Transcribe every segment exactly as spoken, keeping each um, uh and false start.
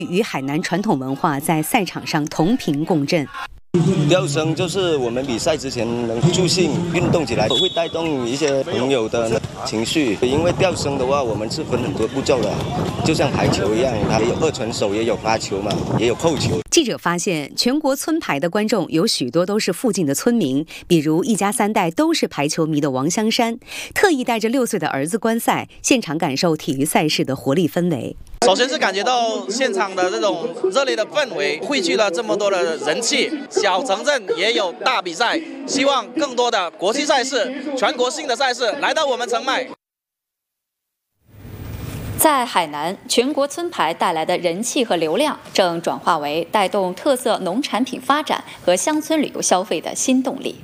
与海南传统文化在赛场上同频共振。 吊绳就是我们比赛之前能助兴运动起来，会带动一些朋友的情绪。因为吊绳的话，我们是分很多步骤的，就像排球一样，它也有二传手，也有发球嘛，也有扣球。 记者发现，全国村排的观众有许多都是附近的村民，比如一家三代都是排球迷的王香山，特意带着六岁的儿子观赛，现场感受体育赛事的活力氛围。 首先是感觉到现场的这种热烈的氛围，汇聚了这么多的人气，小城镇也有大比赛，希望更多的国际赛事、全国性的赛事来到我们澄迈。 在海南，全国村排带来的人气和流量，正转化为带动特色农产品发展和乡村旅游消费的新动力。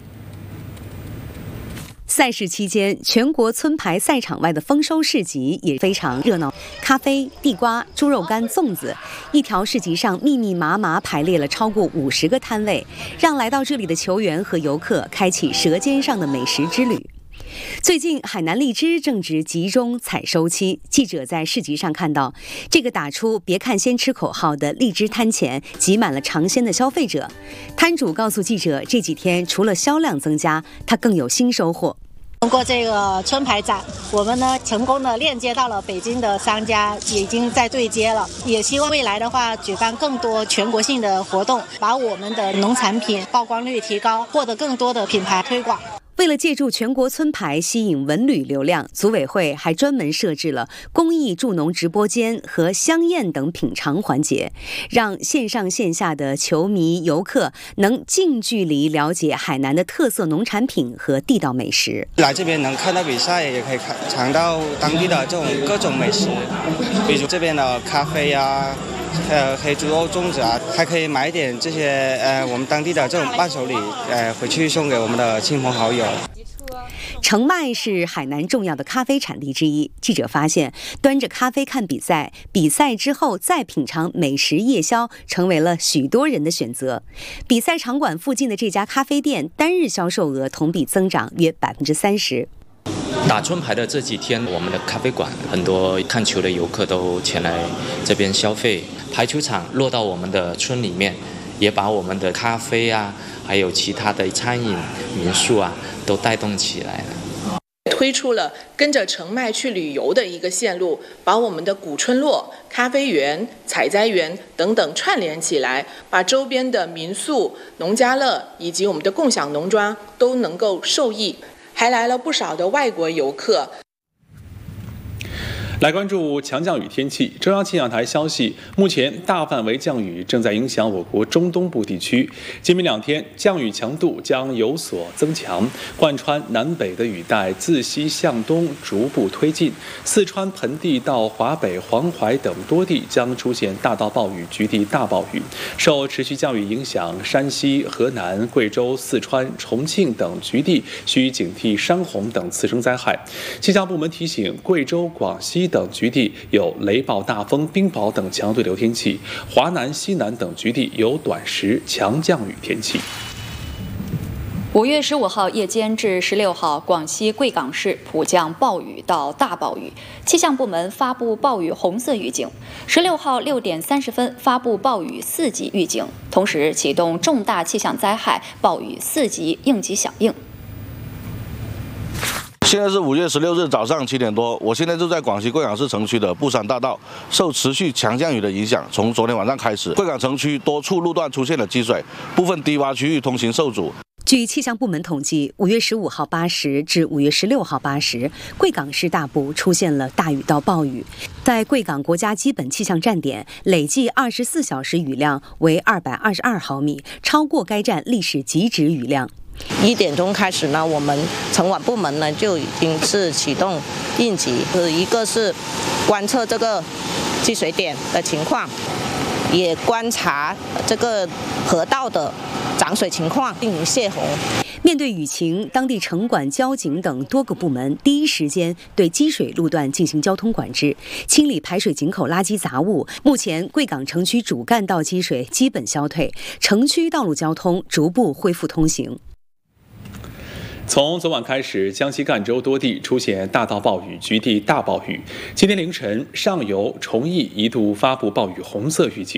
赛事期间，全国村排赛场外的丰收市集也非常热闹，咖啡、地瓜、猪肉干、粽子，一条市集上密密麻麻排列了超过五十个摊位，让来到这里的球员和游客开启舌尖上的美食之旅。最近，海南荔枝正值集中采收期，记者在市集上看到，这个打出"别看先吃"口号的荔枝摊前挤满了尝鲜的消费者。摊主告诉记者，这几天除了销量增加，他更有新收获。 通过这个村排展，我们呢成功的链接到了北京的商家，已经在对接了。也希望未来的话，举办更多全国性的活动，把我们的农产品曝光率提高，获得更多的品牌推广。 为了借助全国村排吸引文旅流量，组委会还专门设置了公益助农直播间和香宴等品尝环节，让线上线下的球迷游客能近距离了解海南的特色农产品和地道美食。 来这边能看到比赛，也可以看尝到当地的这种各种美食，比如这边的咖啡啊，呃，黑猪肉粽子啊，还可以买一点这些呃我们当地的这种伴手礼，呃，回去送给我们的亲朋好友。 澄迈是海南重要的咖啡产地之一。记者发现，端着咖啡看比赛，比赛之后再品尝美食夜宵，成为了许多人的选择。比赛场馆附近的这家咖啡店，单日销售额同比增长约百分之三十。 打春牌的这几天，我们的咖啡馆很多看球的游客都前来这边消费。排球场落到我们的村里面，也把我们的咖啡啊，还有其他的餐饮、民宿啊，都带动起来了。 推出了跟着澄迈去旅游的一个线路，把我们的古村落、咖啡园、采摘园等等串联起来，把周边的民宿、农家乐以及我们的共享农庄都能够受益，还来了不少的外国游客。 来关注强降雨天气。中央气象台消息，目前大范围降雨正在影响我国中东部地区。今明两天，降雨强度将有所增强，贯穿南北的雨带自西向东逐步推进。四川盆地到华北、黄淮等多地将出现大到暴雨、局地大暴雨。受持续降雨影响，山西、河南、贵州、四川、重庆等局地需警惕山洪等次生灾害。气象部门提醒，贵州、广西等局地有雷暴、大风、冰雹等强对流天气，华南、西南等局地有短时强降雨天气。 五月十五号夜间至十六号，广西贵港市普降暴雨到大暴雨，气象部门发布暴雨红色预警。十六号六点三十分发布暴雨四级预警，同时启动重大气象灾害暴雨四级应急响应。 现在是五月十六日早上七点多，我现在就在广西贵港市城区的布山大道，受持续强降雨的影响，从昨天晚上开始，贵港城区多处路段出现了积水，部分低洼区域通行受阻。 据气象部门统计，五月十五号八时至五月十六号八时，贵港市大部出现了大雨到暴雨。在贵港国家基本气象站点，累计二十四小时雨量为二百二十二毫米，超过该站历史极值雨量。 一点钟开始呢，我们城管部门呢就已经是启动应急，是一个是观测这个积水点的情况，也观察这个河道的涨水情况进行泄洪。 面对雨情，当地城管、交警等多个部门第一时间对积水路段进行交通管制，清理排水井口垃圾杂物。目前，贵港城区主干道积水基本消退，城区道路交通逐步恢复通行。 从昨晚开始，江西赣州多地出现大到暴雨、局地大暴雨。今天凌晨，上游、崇义一度发布暴雨红色预警。